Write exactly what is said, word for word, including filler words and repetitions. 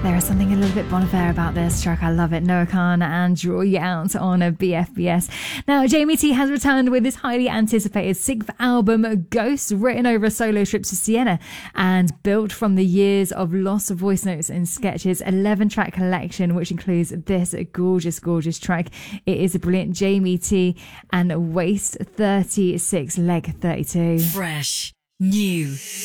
There is something a little bit Bon Iver about this track. I love it. Noah Khan and Draw You Out on a B F B S. Now, Jamie T has returned with his highly anticipated sixth album, Ghost, written over a solo trip to Siena and built from the years of lost voice notes and sketches. eleven track collection, which includes this gorgeous, gorgeous track. It is a brilliant Jamie T and Waist thirty-six, Leg thirty-two. Fresh, new,